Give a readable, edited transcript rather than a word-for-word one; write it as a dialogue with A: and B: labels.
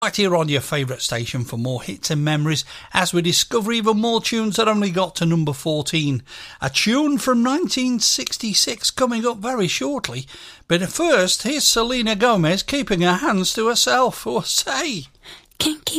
A: Right here on your favourite station for more hits and memories as we discover even more tunes that only got to number 14. A tune from 1966 coming up very shortly. But first, here's Selena Gomez keeping her hands to herself. Or say...
B: Can't keep